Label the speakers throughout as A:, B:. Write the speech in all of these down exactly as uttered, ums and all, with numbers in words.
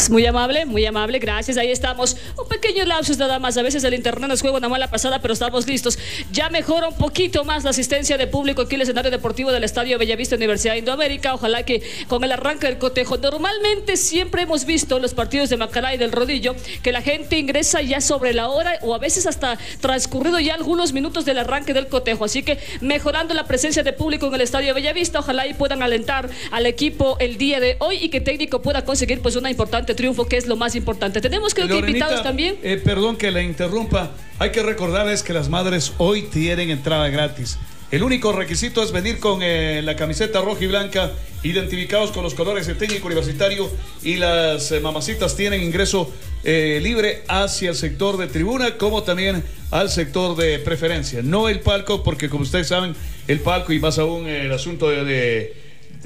A: Gracias, muy amable, muy amable, gracias. Ahí estamos. Un pequeño lapsus nada más. A veces el internet nos juega una mala pasada, pero estamos listos. Ya mejora un poquito más la asistencia de público aquí en el escenario deportivo del Estadio Bellavista Universidad de Indoamérica. Ojalá que con el arranque del cotejo. Normalmente siempre hemos visto los partidos de Macará y del Rodillo que la gente ingresa ya sobre la hora o a veces hasta transcurrido ya algunos minutos del arranque del cotejo. Así que mejorando la presencia de público en el Estadio Bellavista, ojalá y puedan alentar al equipo el día de hoy y que Técnico pueda conseguir pues una importante triunfo, que es lo más importante. Tenemos creo que invitados también.
B: Eh, perdón que la interrumpa. Hay que recordarles que las madres hoy tienen entrada gratis. El único requisito es venir con eh, la camiseta roja y blanca, identificados con los colores del Técnico Universitario, y las eh, mamacitas tienen ingreso eh, libre hacia el sector de tribuna, como también al sector de preferencia. No el palco, porque como ustedes saben, el palco y más aún eh, el asunto de... de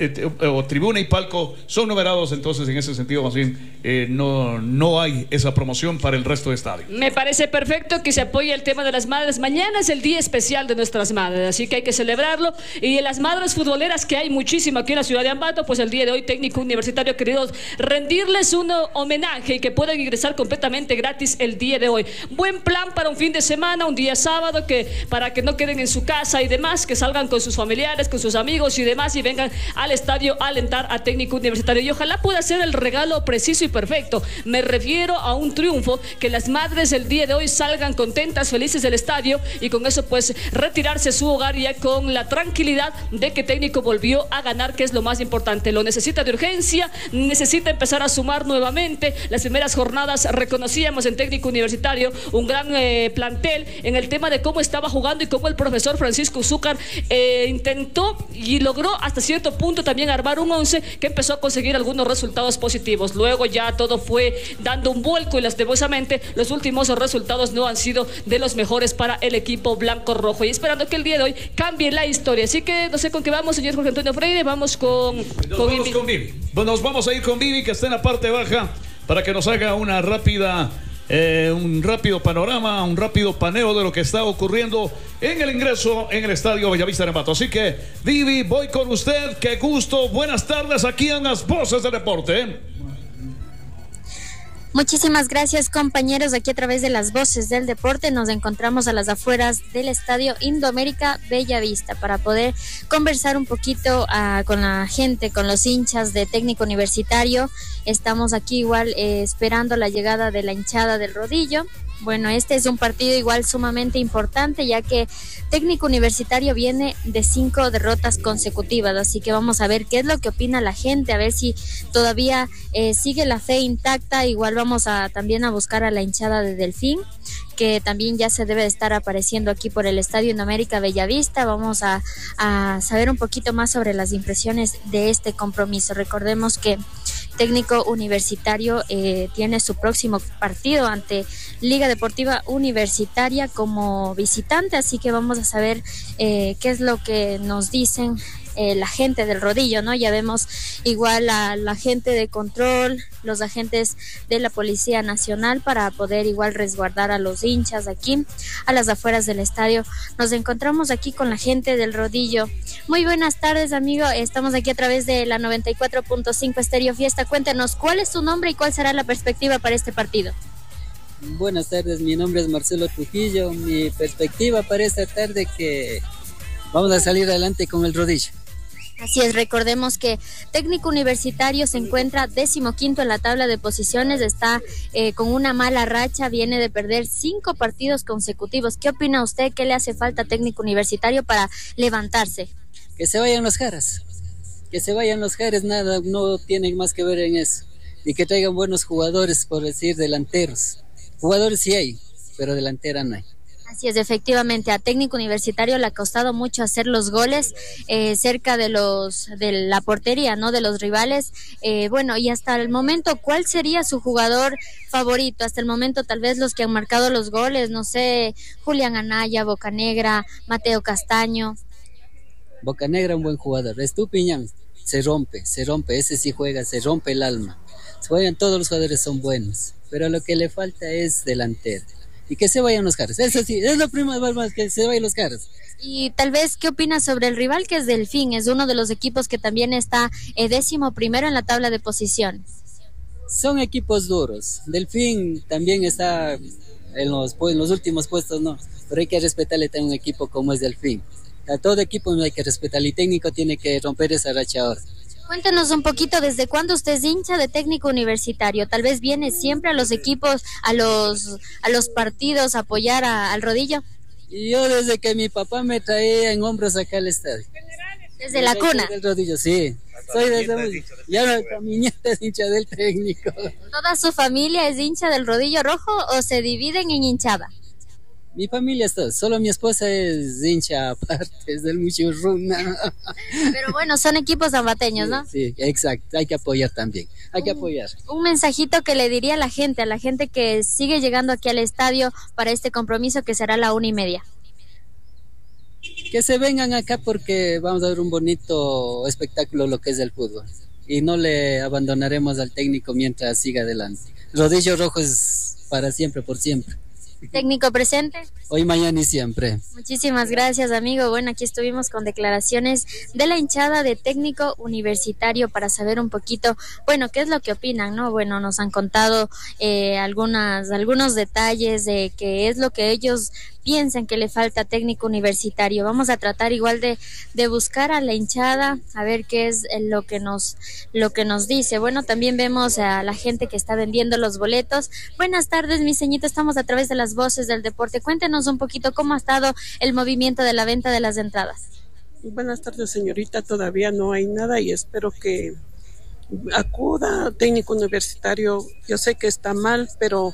B: o tribuna y palco son numerados, entonces en ese sentido más bien eh, no, no hay esa promoción para el resto de estadio.
A: Me parece perfecto que se apoye el tema de las madres. Mañana es el día especial de nuestras madres, así que hay que celebrarlo. Y de las madres futboleras, que hay muchísimo aquí en la ciudad de Ambato, pues el día de hoy Técnico Universitario querido rendirles un homenaje y que puedan ingresar completamente gratis el día de hoy. Buen plan para un fin de semana, un día sábado, que para que no queden en su casa y demás, que salgan con sus familiares, con sus amigos y demás y vengan al estadio a alentar a Técnico Universitario, y ojalá pueda ser el regalo preciso y perfecto. Me refiero a un triunfo, que las madres el día de hoy salgan contentas, felices del estadio, y con eso pues retirarse a su hogar ya con la tranquilidad de que Técnico volvió a ganar, que es lo más importante. Lo necesita de urgencia, necesita empezar a sumar nuevamente. Las primeras jornadas reconocíamos en Técnico Universitario un gran eh, plantel en el tema de cómo estaba jugando y cómo el profesor Francisco Zúcar eh, intentó y logró hasta cierto punto también armar un once que empezó a conseguir algunos resultados positivos. Luego ya todo fue dando un vuelco y lastimosamente los últimos resultados no han sido de los mejores para el equipo blanco-rojo, y esperando que el día de hoy cambie la historia. Así que no sé con qué vamos, señor Jorge Antonio Freire. Vamos con,
B: nos
A: con,
B: vamos
A: Vivi.
B: con Vivi. Nos vamos a ir con Vivi, que está en la parte baja, para que nos haga una rápida Eh, un rápido panorama, un rápido paneo de lo que está ocurriendo en el ingreso en el Estadio Bellavista de Ambato. Así que, Vivi, voy con usted. Qué gusto. Buenas tardes aquí en las Voces del Deporte. ¿eh?
C: Muchísimas gracias, compañeros. Aquí a través de las Voces del Deporte nos encontramos a las afueras del Estadio Indoamérica Bellavista para poder conversar un poquito uh, con la gente, con los hinchas de Técnico Universitario. Estamos aquí igual eh, esperando la llegada de la hinchada del Rodillo. Bueno, este es un partido igual sumamente importante, ya que Técnico Universitario viene de cinco derrotas consecutivas, así que vamos a ver qué es lo que opina la gente, a ver si todavía eh, sigue la fe intacta. Igual vamos a también a buscar a la hinchada de Delfín, que también ya se debe de estar apareciendo aquí por el Estadio Indoamérica Bellavista. Vamos a, a saber un poquito más sobre las impresiones de este compromiso. Recordemos que Técnico Universitario eh, tiene su próximo partido ante Liga Deportiva Universitaria como visitante, así que vamos a saber eh, qué es lo que nos dicen eh, la gente del Rodillo, ¿no? Ya vemos igual a la gente de control, los agentes de la Policía Nacional, para poder igual resguardar a los hinchas aquí a las afueras del estadio. Nos encontramos aquí con la gente del Rodillo. Muy buenas tardes, amigo. Estamos aquí a través de la noventa y cuatro punto cinco Estéreo Fiesta. Cuéntanos, ¿cuál es tu nombre y cuál será la perspectiva para este partido?
D: Buenas tardes, mi nombre es Marcelo Trujillo. Mi perspectiva para esta tarde que vamos a salir adelante con el Rodillo.
C: Así es, recordemos que Técnico Universitario se encuentra decimoquinto en la tabla de posiciones, está eh, con una mala racha, viene de perder cinco partidos consecutivos. ¿Qué opina usted? ¿Qué le hace falta a Técnico Universitario para levantarse?
D: Que se vayan los Jaras, que se vayan los Jaras, nada, no tienen más que ver en eso. Y que traigan buenos jugadores, por decir, delanteros. Jugadores sí hay, pero delantera no hay.
C: Así es, efectivamente, a Técnico Universitario le ha costado mucho hacer los goles eh, cerca de los de la portería, ¿no? De los rivales. Eh, bueno, y hasta el momento, ¿cuál sería su jugador favorito? Hasta el momento, tal vez los que han marcado los goles, no sé, Julián Anaya, Bocanegra, Mateo Castaño.
D: Bocanegra, un buen jugador. Estupiñán, se rompe, se rompe, ese sí juega, se rompe el alma. Se juegan, todos los jugadores son buenos, pero lo que le falta es delantero. Y que se vayan los Jaras, eso sí, es lo primero, más que se vayan los Jaras.
C: Y tal vez, ¿qué opinas sobre el rival que es Delfín? Es uno de los equipos que también está eh, décimo primero en la tabla de posiciones.
D: Son equipos duros. Delfín también está en los, en los últimos puestos, no, pero hay que respetarle también un equipo como es Delfín. A todo equipo no hay que respetarle, y técnico tiene que romper esa racha ahora.
C: Cuéntenos un poquito, ¿desde cuándo usted es hincha de Técnico Universitario? Tal vez viene siempre a los equipos, a los, a los partidos a apoyar a, al Rodillo.
D: Y yo desde que mi papá me traía en hombros acá al estadio.
C: Desde la cuna.
D: Del Rodillo, sí. Soy desde ya no, mi nieta es hincha del Técnico.
C: ¿Toda su familia es hincha del Rodillo Rojo o se dividen en hinchada?
D: Mi familia está, solo mi esposa es hincha aparte, es del Muchurruna.
C: Pero bueno, son equipos ambateños, ¿no?
D: Sí, sí, exacto, hay que apoyar también, hay que apoyar.
C: Un mensajito que le diría a la gente, a la gente que sigue llegando aquí al estadio para este compromiso que será la una y media.
D: Que se vengan acá porque vamos a ver un bonito espectáculo lo que es el fútbol. Y no le abandonaremos al técnico mientras siga adelante. Rodillo Rojo es para siempre, por siempre.
C: Técnico presente.
D: Hoy, mañana y siempre.
C: Muchísimas gracias, amigo. Bueno, aquí estuvimos con declaraciones de la hinchada de Técnico Universitario para saber un poquito, bueno, qué es lo que opinan, ¿no? Bueno, nos han contado eh, algunas, algunos detalles de qué es lo que ellos piensan que le falta a Técnico Universitario. Vamos a tratar igual de, de buscar a la hinchada, a ver qué es lo que nos, lo que nos dice. Bueno, también vemos a la gente que está vendiendo los boletos. Buenas tardes, mi señorita, estamos a través de las voces del deporte. Cuéntenos un poquito cómo ha estado el movimiento de la venta de las entradas.
E: Buenas tardes, señorita, todavía no hay nada y espero que acuda Técnico Universitario. Yo sé que está mal, pero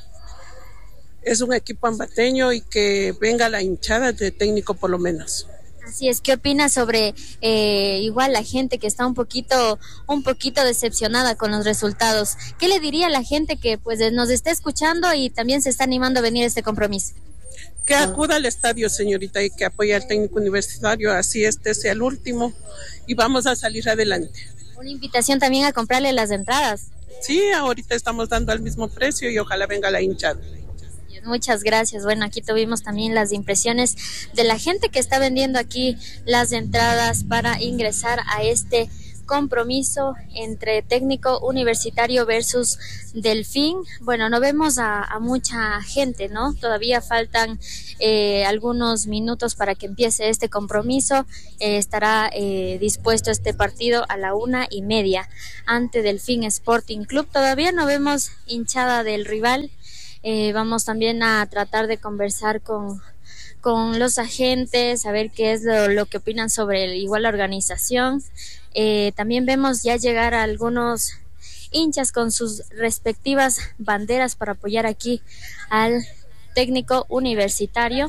E: es un equipo ambateño y que venga la hinchada de Técnico por lo menos.
C: Así es, ¿qué opina sobre eh, igual la gente que está un poquito un poquito decepcionada con los resultados? ¿Qué le diría a la gente que pues nos está escuchando y también se está animando a venir a este compromiso?
E: Que acuda al estadio, señorita, y que apoye al Técnico Universitario, así este sea el último y vamos a salir adelante.
C: Una invitación también a comprarle las entradas.
E: Sí, ahorita estamos dando al mismo precio y ojalá venga la hinchada.
C: Muchas gracias. Bueno, aquí tuvimos también las impresiones de la gente que está vendiendo aquí las entradas para ingresar a este compromiso entre Técnico Universitario versus Delfín. Bueno, no vemos a, a mucha gente, ¿no? Todavía faltan eh, algunos minutos para que empiece este compromiso. Eh, estará eh, dispuesto este partido a la una y media ante Delfín Sporting Club. Todavía no vemos hinchada del rival. Eh, vamos también a tratar de conversar con, con los agentes, a ver qué es lo, lo que opinan sobre el, igual la organización. Eh, también vemos ya llegar a algunos hinchas con sus respectivas banderas para apoyar aquí al Técnico Universitario.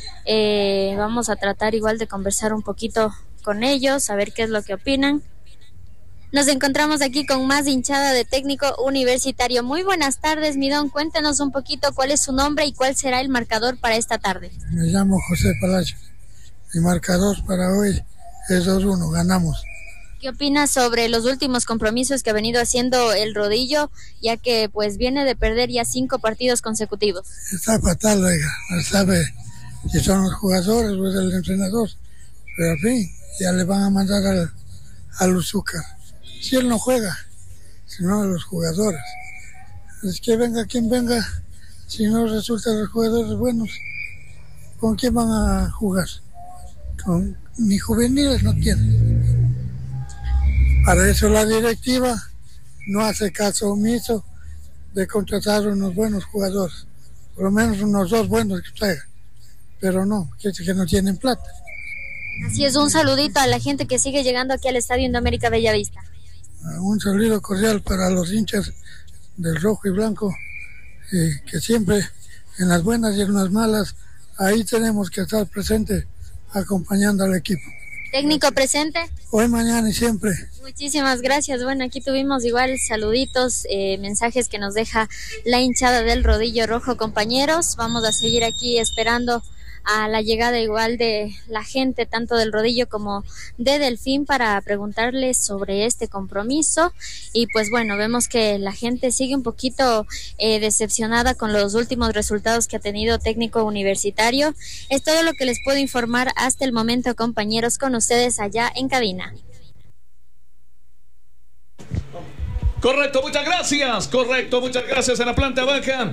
C: Eh, vamos a tratar igual de conversar un poquito con ellos, a ver qué es lo que opinan. Nos encontramos aquí con más hinchada de Técnico Universitario. Muy buenas tardes, mi don. Cuéntenos un poquito cuál es su nombre y cuál será el marcador para esta tarde.
F: Me llamo José Palacio. Mi marcador para hoy es dos uno, ganamos.
C: ¿Qué opina sobre los últimos compromisos que ha venido haciendo el Rodillo, ya que pues viene de perder ya cinco partidos consecutivos?
F: Está fatal, oiga. No sabe si son los jugadores o es el entrenador. Pero en fin, ya le van a mandar al, al azúcar. Si él no juega, sino a los jugadores. Es que venga quien venga, si no resultan los jugadores buenos, ¿con quién van a jugar? Con, ni juveniles no tienen. Para eso la directiva no hace caso omiso de contratar unos buenos jugadores, por lo menos unos dos buenos que traigan, pero no, que, que no tienen plata.
C: Así es, un saludito a la gente que sigue llegando aquí al Estadio Indoamérica Bellavista.
F: Un saludo cordial para los hinchas del rojo y blanco, eh, que siempre en las buenas y en las malas, ahí tenemos que estar presentes acompañando al equipo.
C: Técnico presente.
F: Hoy, mañana y siempre.
C: Muchísimas gracias. Bueno, aquí tuvimos igual saluditos, eh, mensajes que nos deja la hinchada del Rodillo Rojo, compañeros. Vamos a seguir aquí esperando a la llegada igual de la gente, tanto del Rodillo como de Delfín, para preguntarles sobre este compromiso. Y pues bueno, vemos que la gente sigue un poquito eh, decepcionada con los últimos resultados que ha tenido Técnico Universitario. Es todo lo que les puedo informar hasta el momento, compañeros, con ustedes allá en cabina.
B: Correcto, muchas gracias. Correcto, muchas gracias en la planta baja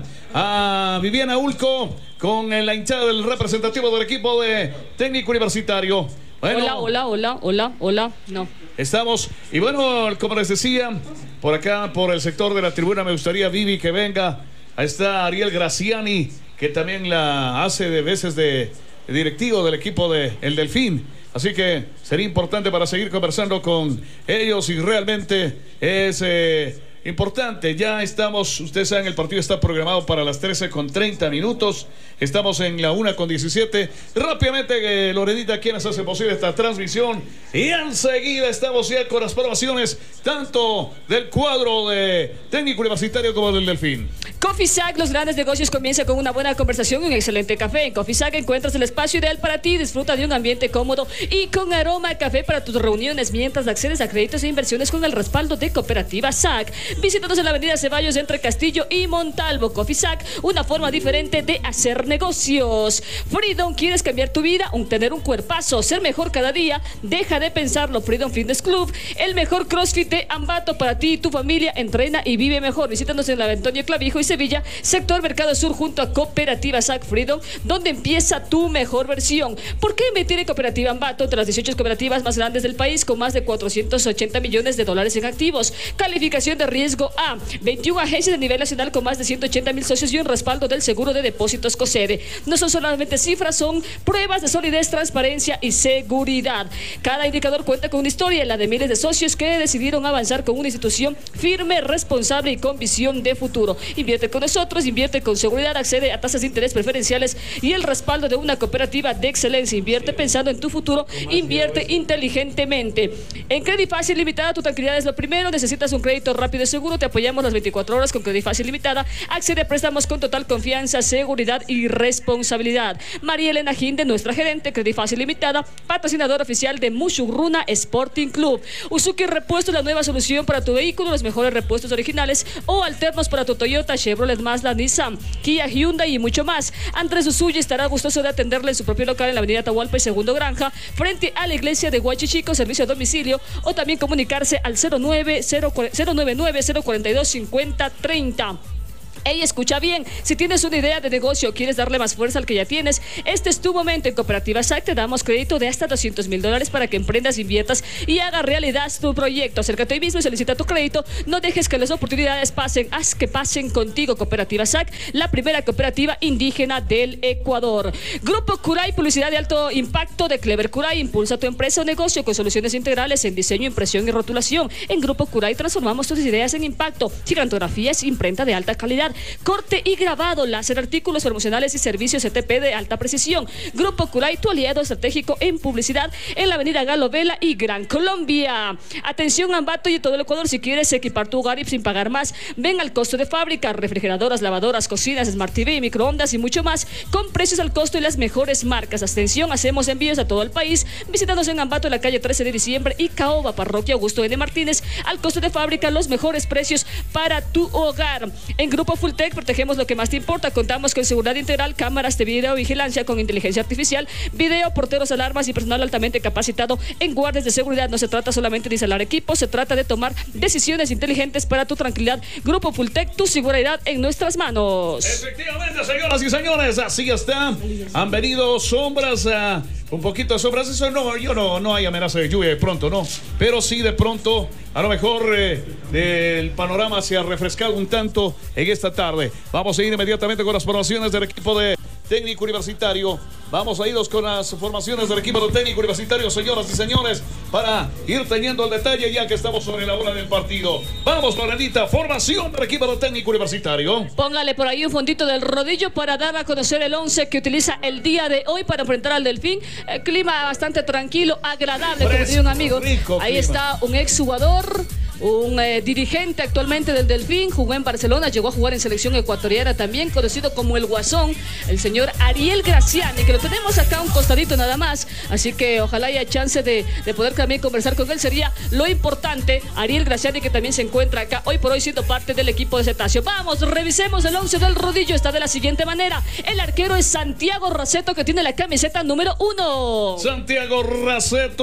B: a Viviana Ulco con la hinchada del representativo del equipo de Técnico Universitario. Bueno,
A: hola, hola, hola, hola, hola, no.
B: Estamos, y bueno, como les decía, por acá, por el sector de la tribuna, me gustaría, Vivi, que venga. Ahí está Ariel Graciani, que también la hace de veces de directivo del equipo de El Delfín. Así que sería importante para seguir conversando con ellos y realmente es eh, importante. Ya estamos, ustedes saben, el partido está programado para las trece con treinta minutos. Estamos en la una con diecisiete. Rápidamente, eh, Lorenita, quienes hacen posible esta transmisión. Y enseguida estamos ya con las formaciones tanto del cuadro de Técnico Universitario como del Delfín.
A: Coffee Sack, los grandes negocios comienzan con una buena conversación y un excelente café. En Coffee Sack encuentras el espacio ideal para ti. Disfruta de un ambiente cómodo y con aroma a café para tus reuniones mientras accedes a créditos e inversiones con el respaldo de Cooperativa S A C. Visítanos en la avenida Ceballos entre Castillo y Montalvo. Coffee Sack, una forma diferente de hacer negocios. Freedom, ¿quieres cambiar tu vida? Un, tener un cuerpazo, ser mejor cada día. Deja de pensarlo. Freedom Fitness Club, el mejor CrossFit de Ambato para ti y tu familia. Entrena y vive mejor. Visítanos en la Antonio Clavijo y Sevilla, sector Mercado Sur, junto a Cooperativa S A C Freedom, donde empieza tu mejor versión. ¿Por qué invertir en Cooperativa Ambato? Entre las dieciocho cooperativas más grandes del país, con más de cuatrocientos ochenta millones de dólares en activos. Calificación de riesgo A. veintiuna agencias a nivel nacional con más de ciento ochenta mil socios y un respaldo del seguro de depósitos COSEDE. No son solamente cifras, son pruebas de solidez, transparencia y seguridad. Cada indicador cuenta con una historia, la de miles de socios que decidieron avanzar con una institución firme, responsable y con visión de futuro. Invierte con nosotros, invierte con seguridad, accede a tasas de interés preferenciales y el respaldo de una cooperativa de excelencia. Invierte pensando en tu futuro, invierte inteligentemente. En Credit Fácil Limitada, tu tranquilidad es lo primero. Necesitas un crédito rápido y seguro, te apoyamos las veinticuatro horas con Credit Fácil Limitada. Accede a préstamos con total confianza, seguridad y responsabilidad. María Elena Ginde, nuestra gerente, Credit Fácil Limitada, patrocinador oficial de Mushurruna Sporting Club. Usuki Repuestos, la nueva solución para tu vehículo, los mejores repuestos originales o alternos para tu Toyota, Chevrolet, Mazda, Nissan, Kia, Hyundai y mucho más. Andrés Usuyi estará gustoso de atenderle en su propio local en la avenida Atahualpa y Segundo Granja, frente a la iglesia de Huachichico, servicio a domicilio, o también comunicarse al cero nueve nueve cero cuatro dos cinco cero tres cero. Ey, escucha bien, si tienes una idea de negocio o quieres darle más fuerza al que ya tienes, este es tu momento. En Cooperativa S A C te damos crédito de hasta doscientos mil dólares para que emprendas, inviertas y hagas realidad tu proyecto. Acércate hoy mismo y solicita tu crédito. No dejes que las oportunidades pasen, haz que pasen contigo. Cooperativa S A C, la primera cooperativa indígena del Ecuador. Grupo Curay, publicidad de alto impacto de Clever Curay. Impulsa tu empresa o negocio con soluciones integrales en diseño, impresión y rotulación. En Grupo Curay transformamos tus ideas en impacto. Gigantografías, imprenta de alta calidad, corte y grabado, láser, artículos promocionales y servicios C T P de alta precisión. Grupo Curay, tu aliado estratégico en publicidad en la avenida Galo Vela y Gran Colombia. Atención Ambato y todo el Ecuador, si quieres equipar tu hogar y sin pagar más, ven al costo de fábrica, refrigeradoras, lavadoras, cocinas, Smart T V, microondas y mucho más, con precios al costo y las mejores marcas. Atención, hacemos envíos a todo el país. Visítanos en Ambato, en la calle trece de diciembre y Caoba, Parroquia Augusto N. Martínez, al costo de fábrica, los mejores precios para tu hogar. En Grupo Fulltech protegemos lo que más te importa. Contamos con seguridad integral, cámaras de video, vigilancia con inteligencia artificial, video, porteros, alarmas y personal altamente capacitado en guardias de seguridad. No se trata solamente de instalar equipos, se trata de tomar decisiones inteligentes para tu tranquilidad. Grupo Fulltech, tu seguridad en nuestras manos.
B: Efectivamente, señoras y señores, así está. Han venido sombras, uh, un poquito de sombras. Eso no, yo no, no hay amenaza de lluvia de pronto, no. Pero sí de pronto, a lo mejor eh, el panorama se ha refrescado un tanto en esta tarde. Vamos a ir inmediatamente con las formaciones del equipo de Técnico Universitario. Vamos a irnos con las formaciones del equipo de Técnico Universitario, señoras y señores, para ir teniendo el detalle ya que estamos sobre la hora del partido. Vamos, Lorenita, formación del equipo de Técnico Universitario.
A: Póngale por ahí un fondito del rodillo para dar a conocer el once que utiliza el día de hoy para enfrentar al Delfín. El clima bastante tranquilo, agradable, como diría un amigo.
B: Rico
A: ahí
B: clima.
A: Está un exjugador, un eh, dirigente actualmente del Delfín, jugó en Barcelona, llegó a jugar en selección ecuatoriana también, conocido como el Guasón, el señor Ariel Graciani, que lo tenemos acá un costadito nada más, así que ojalá haya chance de, de poder también conversar con él, sería lo importante. Ariel Graciani, que también se encuentra acá hoy por hoy siendo parte del equipo de Cetáceo. Vamos, revisemos el once del rodillo, está de la siguiente manera. El arquero es Santiago Raceto, que tiene la camiseta número uno.
B: Santiago Raceto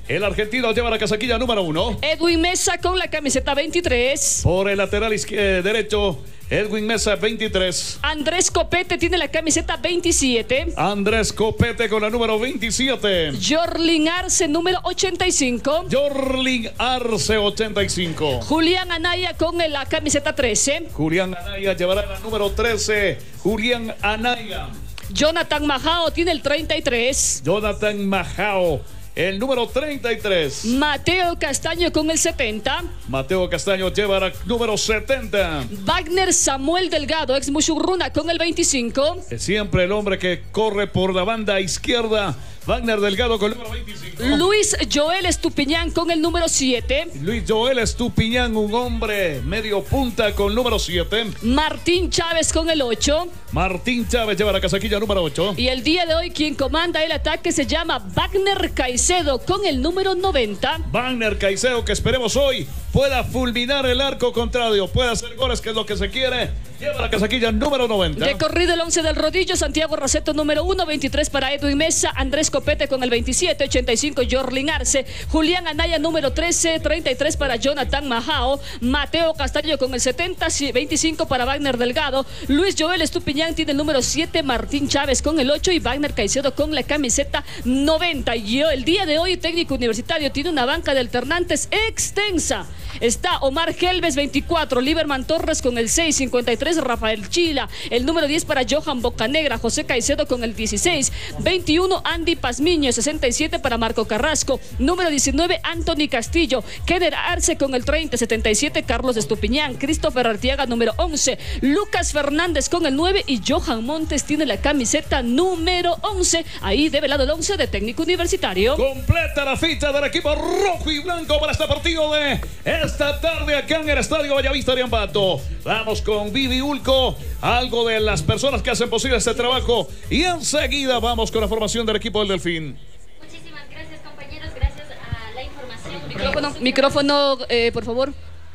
B: El argentino lleva la casaquilla número uno.
A: Edwin Mesa con la camiseta veintitrés.
B: Por el lateral izquierdo, derecho, Edwin Mesa, veintitrés.
A: Andrés Copete tiene la camiseta veintisiete.
B: Andrés Copete con la número veintisiete.
A: Jorlin Arce, número ochenta y cinco.
B: Jorlin Arce, ochenta y cinco.
A: Julián Anaya con la camiseta trece.
B: Julián Anaya llevará la número trece. Julián Anaya.
A: Jonathan Majao tiene el treinta y tres.
B: Jonathan Majao, el número treinta y tres.
A: Mateo Castaño con el setenta.
B: Mateo Castaño lleva la número setenta.
A: Wagner Samuel Delgado, ex Mushurruna, con el veinticinco.
B: Siempre el hombre que corre por la banda izquierda. Wagner Delgado con el número veinticinco.
A: Luis Joel Estupiñán con el número siete.
B: Luis Joel Estupiñán, un hombre medio punta con número siete.
A: Martín Chávez con el ocho.
B: Martín Chávez lleva la casaquilla número ocho.
A: Y el día de hoy quien comanda el ataque se llama Wagner Caicedo con el número noventa.
B: Wagner Caicedo, que esperemos hoy pueda fulminar el arco contrario, pueda hacer goles, que es lo que se quiere. Lleva la casaquilla número noventa.
A: Recorrido el once del rodillo, Santiago Raceto número uno, veintitrés para Edwin Mesa, Andrés Copete con el veintisiete, ochenta y cinco Jorlin Arce, Julián Anaya número trece, treinta y tres para Jonathan Majao, Mateo Castaño con el setenta, veinticinco para Wagner Delgado, Luis Joel Estupiñán tiene el número siete, Martín Chávez con el ocho y Wagner Caicedo con la camiseta noventa. Y yo, el día de hoy, técnico universitario tiene una banca de alternantes extensa. Está Omar Gelbes, veinticuatro, Liberman Torres con el seis, cincuenta y tres, Rafael Chila, el número diez para Johan Bocanegra, José Caicedo con el dieciséis, veintiuno, Andy Pazmiño, sesenta y siete para Marco Carrasco, número diecinueve, Anthony Castillo, Keder Arce con el treinta, setenta y siete, Carlos Estupiñán, Christopher Artiaga, número once, Lucas Fernández con el nueve y Johan Montes tiene la camiseta número once, ahí develado el once de técnico universitario.
B: Completa la ficha del equipo rojo y blanco para este partido de esta tarde acá en el Estadio Bellavista de Ambato. Vamos con Vivi Ulco, algo de las personas que hacen posible este trabajo, y enseguida vamos con la formación del equipo del Delfín.
C: Muchísimas gracias, compañeros, gracias a la información.
A: Micrófono, micrófono eh, por favor.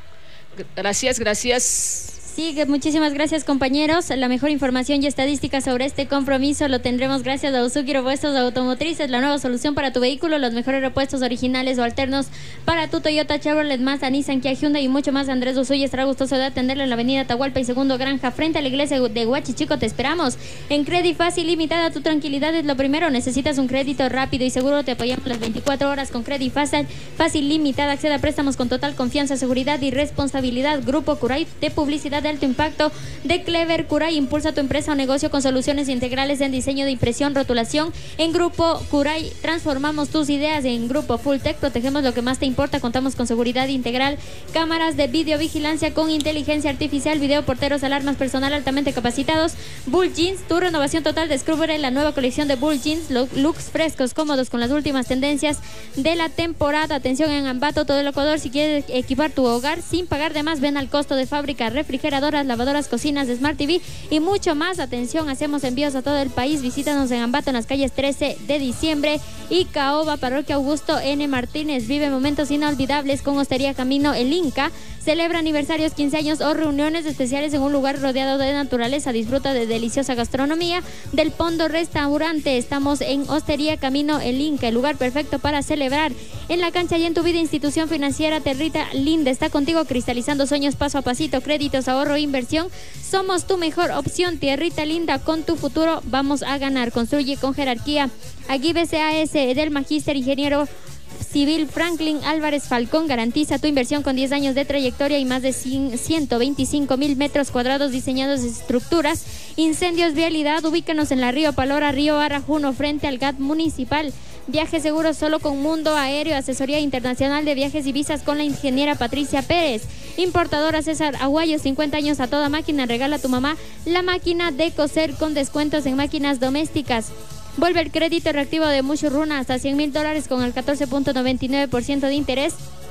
A: Gracias, gracias.
C: Sí, muchísimas gracias, compañeros. La mejor información y estadística sobre este compromiso lo tendremos gracias a Usuki Repuestos Automotrices, la nueva solución para tu vehículo, los mejores repuestos originales o alternos para tu Toyota, Chevrolet, Mazda, Nissan, Kia, Hyundai y mucho más. Andrés Usuy estará gustoso de atenderle en la avenida Atahualpa y Segundo Granja, frente a la iglesia de Huachichico. Te esperamos. En Credit Fácil Limitada, tu tranquilidad es lo primero. Necesitas un crédito rápido y seguro. Te apoyamos las veinticuatro horas con Credit Fácil, Fácil Limitada. Accede a préstamos con total confianza, seguridad y responsabilidad. Grupo Curay de publicidad de alto impacto de Clever Curay. Impulsa tu empresa o negocio con soluciones integrales en diseño de impresión, rotulación. En Grupo Curay transformamos tus ideas. En Grupo Full Tech protegemos lo que más te importa. Contamos con seguridad integral, cámaras de videovigilancia con inteligencia artificial, videoporteros, alarmas, personal altamente capacitados. Bull Jeans, tu renovación total. Descubre la nueva colección de Bull Jeans, looks frescos, cómodos con las últimas tendencias de la temporada. Atención en Ambato, todo el Ecuador. Si quieres equipar tu hogar sin pagar de más, ven al costo de fábrica. Refrigeradoras, lavadoras, cocinas, Smart T V y mucho más. Atención, hacemos envíos a todo el país. Visítanos en Ambato en las calles trece de diciembre y Caoba, Parroquia Augusto N. Martínez. Vive momentos inolvidables con Hostería Camino El Inca. Celebra aniversarios, quince años o reuniones especiales en un lugar rodeado de naturaleza. Disfruta de deliciosa gastronomía del Pondo Restaurante. Estamos en Hostería Camino El Inca, el lugar perfecto para celebrar. En la cancha y en tu vida, institución financiera Territa Linda está contigo, cristalizando sueños paso a pasito. Créditos, ahorro, inversión. Somos tu mejor opción. Tierrita Linda, con tu futuro vamos a ganar. Construye con jerarquía. Aquí B C A S del Magíster Ingeniero Civil Franklin Álvarez Falcón garantiza tu inversión con diez años de trayectoria y más de ciento veinticinco mil metros cuadrados diseñados de estructuras. Incendios, vialidad, ubícanos en la Río Palora, Río Arajuno, frente al G A T municipal. Viajes seguros solo con Mundo Aéreo, asesoría internacional de viajes y visas con la ingeniera Patricia Pérez. Importadora César Aguayo, cincuenta años a toda máquina. Regala a tu mamá la máquina de coser con descuentos en máquinas domésticas. Vuelve el crédito reactivo de Mushurruna hasta cien mil dólares con el catorce punto noventa y nueve por ciento de interés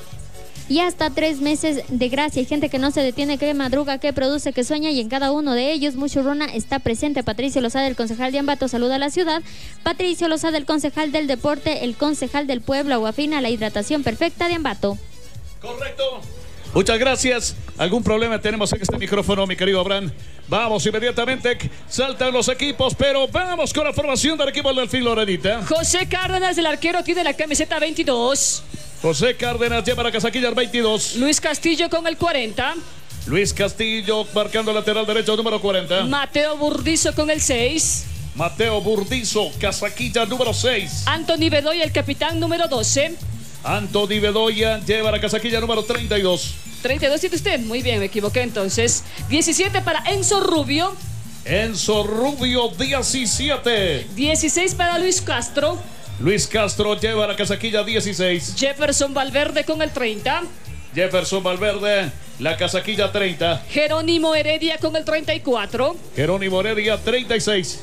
C: y hasta tres meses de gracia. Hay gente que no se detiene, que madruga, que produce, que sueña, y en cada uno de ellos Mushurruna está presente. Patricio Lozada, el concejal de Ambato, saluda a la ciudad. Patricio Lozada, el concejal del deporte, el concejal del pueblo. Agua fina, la hidratación perfecta de Ambato.
B: Correcto. Muchas gracias. ¿Algún problema tenemos en este micrófono, mi querido Abraham? Vamos inmediatamente. Saltan los equipos, pero vamos con la formación del equipo del Delfín, Lorenita.
A: José Cárdenas, del arquero, tiene la camiseta veintidós.
B: José Cárdenas lleva la casaquilla al veintidós.
A: Luis Castillo con el cuarenta.
B: Luis Castillo marcando lateral derecho número cuarenta.
A: Mateo Burdizo con el seis.
B: Mateo Burdizo, casaquilla número seis.
A: Anthony Bedoya, el capitán, número doce.
B: Anthony Bedoya lleva la casaquilla número treinta y dos.
A: treinta y dos tiene usted. Muy bien, me equivoqué entonces. diecisiete para Enzo Rubio.
B: Enzo Rubio, diecisiete.
A: dieciséis para Luis Castro.
B: Luis Castro lleva la casaquilla dieciséis.
A: Jefferson Valverde con el treinta.
B: Jefferson Valverde, la casaquilla treinta.
A: Jerónimo Heredia con el treinta y cuatro.
B: Jerónimo Heredia, treinta y seis.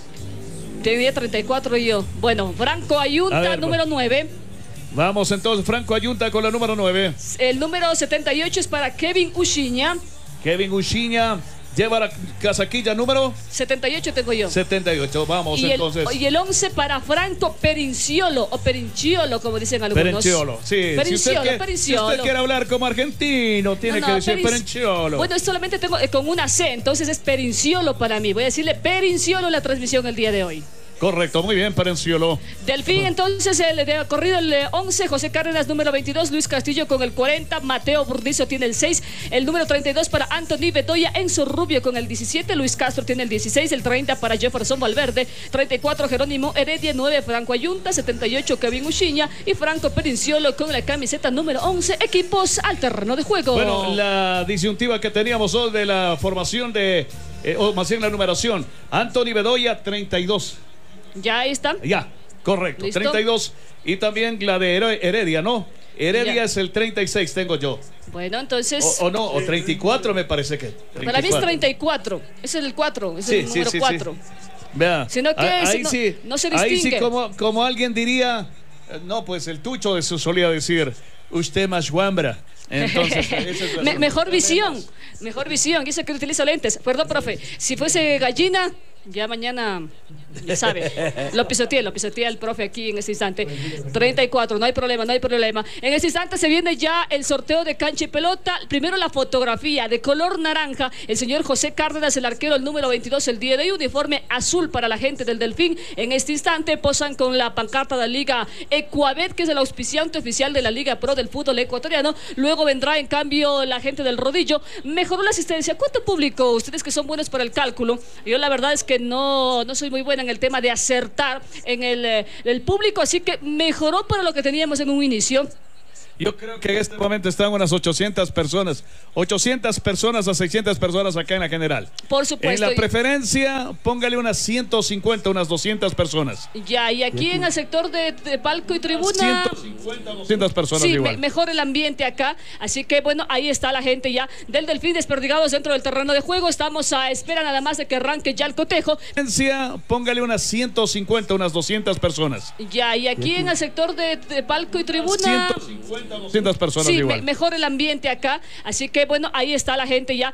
A: Tenía treinta y cuatro yo. Bueno, Franco Ayunta,
B: ver,
A: número nueve.
B: Vamos entonces, Franco Ayunta con la número nueve.
A: El número setenta y ocho es para Kevin Uchiña.
B: Kevin Uchiña lleva la casaquilla número
A: setenta y ocho tengo yo.
B: setenta y ocho, vamos
A: y
B: entonces.
A: El, y el once para Franco Perinciolo, o Perinciolo, como dicen algunos.
B: Perinciolo, sí.
A: Perinciolo,
B: si usted quiere,
A: Perinciolo.
B: Si usted quiere hablar como argentino, tiene
A: no, no,
B: que decir
A: Perinci...
B: Perinciolo.
A: Bueno, solamente tengo eh, con una C, entonces es Perinciolo para mí. Voy a decirle Perinciolo en la transmisión el día de hoy.
B: Correcto, muy bien, Perenciolo.
A: Delfín, entonces, el de corrido el once, José Cárdenas, número veintidós, Luis Castillo con el cuarenta, Mateo Burdizo tiene el seis, el número treinta y dos para Anthony Bedoya, Enzo Rubio con el diecisiete, Luis Castro tiene el dieciséis, el treinta para Jefferson Valverde, treinta y cuatro Jerónimo Heredia, nueve Franco Ayunta, setenta y ocho Kevin Uchiña y Franco Perinciolo con la camiseta número once, equipos al terreno de juego.
B: Bueno, la disyuntiva que teníamos hoy de la formación de, eh, o más bien la numeración, Anthony Bedoya, treinta y dos.
A: Ya ahí está.
B: Ya, correcto.
A: ¿Listo?
B: treinta y dos. Y también la de Heredia, ¿no? Heredia
A: Ya.
B: es el treinta y seis, tengo yo.
A: Bueno, entonces.
B: O, o no, o treinta y cuatro me parece que. treinta y cuatro.
A: Para mí es treinta y cuatro. Es el cuatro. Es
B: Sí,
A: el
B: sí,
A: número
B: sí,
A: cuatro.
B: sí. Vea.
A: Sino que
B: ahí,
A: ahí no,
B: sí,
A: no se
B: ahí
A: distingue.
B: sí, como, como alguien diría, no, pues el Tucho de eso solía decir, usted más guambra. Entonces, esa es la
A: Me, mejor visión, mejor visión. Dice que utiliza lentes. Perdón, profe. Si fuese gallina, ya mañana, ya sabe, lo pisoteé, lo pisoteé al profe aquí en este instante. treinta y cuatro, no hay problema, no hay problema. En este instante se viene ya el sorteo de cancha y pelota. Primero la fotografía de color naranja. El señor José Cárdenas, el arquero, el número veintidós, el día de hoy. Uniforme azul para la gente del Delfín. En este instante posan con la pancarta de la Liga Ecuabet, que es el auspiciante oficial de la Liga Pro del fútbol ecuatoriano. Luego vendrá en cambio la gente del Rodillo. Mejoró la asistencia. ¿Cuánto público? Ustedes que son buenos para el cálculo. Yo la verdad es que no, no soy muy buena en el tema de acertar en el, eh, el público, así que mejoró para lo que teníamos en un inicio.
B: Yo creo que en este momento están unas ochocientas personas, ochocientas personas a seiscientas personas acá en la general.
A: Por supuesto.
B: En la preferencia, póngale unas ciento cincuenta, unas doscientas personas.
A: Ya, y aquí en el sector de, de palco y tribuna,
B: ciento cincuenta, doscientas personas
A: sí,
B: igual.
A: Me, mejor el ambiente acá, así que bueno, ahí está la gente ya del Delfín desperdigados dentro del terreno de juego. Estamos a espera nada más de que arranque ya el cotejo.
B: Preferencia, póngale unas ciento cincuenta, unas doscientas personas.
A: Ya, y aquí en el sector de, de palco y tribuna,
B: ciento cincuenta, doscientas personas
A: sí,
B: igual.
A: Me, mejor el ambiente acá, así que bueno, ahí está la gente ya